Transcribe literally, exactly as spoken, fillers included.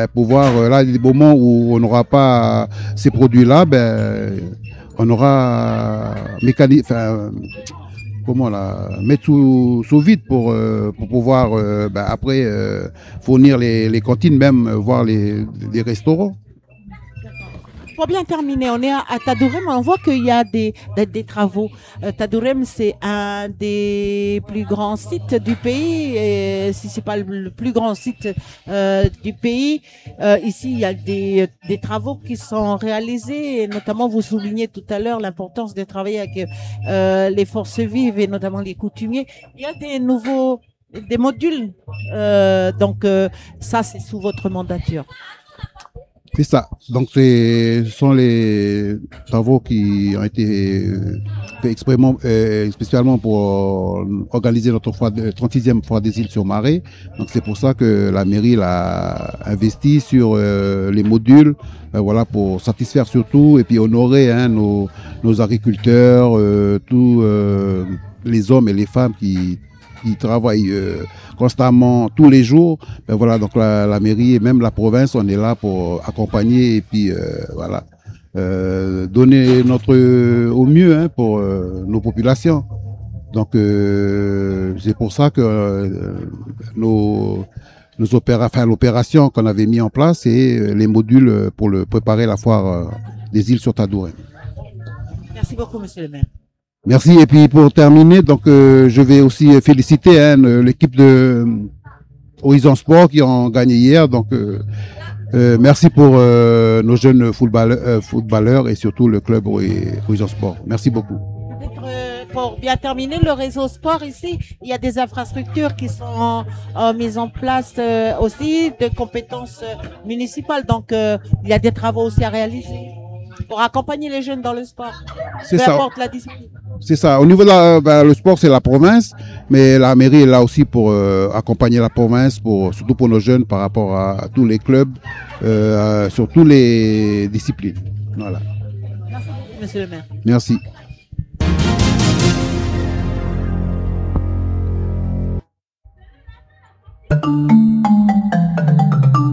ben, pouvoir, euh, là, des moments où on n'aura pas ces produits-là, ben, on aura mécanique, enfin, comment là, mettre sous, sous vide pour, euh, pour pouvoir euh, ben, après euh, fournir les, les cantines, même euh, voir les, les restaurants. Pour bien terminer, on est à, à Tadourem, on voit qu'il y a des, des, des travaux. Euh, Tadourem, c'est un des plus grands sites du pays. Et si c'est pas le, le plus grand site euh, du pays, euh, ici, il y a des, des travaux qui sont réalisés. Et notamment, vous soulignez tout à l'heure l'importance de travailler avec euh, les forces vives et notamment les coutumiers. Il y a des nouveaux, des modules. Euh, donc, euh, ça, c'est sous votre mandature. C'est ça. Donc, ce sont les travaux qui ont été faits exprèmement, euh, spécialement pour organiser notre foire, trente-sixième foire des îles sur Marais. Donc, c'est pour ça que la mairie l'a investi sur euh, les modules, euh, voilà, pour satisfaire surtout et puis honorer hein, nos, nos agriculteurs, euh, tous euh, les hommes et les femmes qui qui travaillent euh, constamment tous les jours. Ben voilà, donc la, la mairie et même la province, on est là pour accompagner et puis euh, voilà, euh, donner notre au mieux hein, pour euh, nos populations. Donc euh, c'est pour ça que euh, nos nos opéra, enfin, l'opération qu'on avait mis en place et les modules pour le préparer la foire euh, des îles sur Tadourem. Merci beaucoup, monsieur le maire. Merci. Et puis pour terminer, donc euh, je vais aussi féliciter hein, l'équipe de euh, Horizon Sport qui ont gagné hier. Donc euh, euh, merci pour euh, nos jeunes footballeurs, euh, footballeurs et surtout le club Horizon Sport. Merci beaucoup. Pour bien terminer, le réseau sport ici, il y a des infrastructures qui sont euh, mises en place euh, aussi de compétences euh, municipales. Donc euh, il y a des travaux aussi à réaliser pour accompagner les jeunes dans le sport. C'est peu ça. importe la discipline. C'est ça. Au niveau de la, ben, le sport, c'est la province, mais la mairie est là aussi pour euh, accompagner la province, pour, surtout pour nos jeunes par rapport à, à tous les clubs, euh, sur toutes les disciplines. Voilà. Merci beaucoup, monsieur le maire. Merci. Thank you.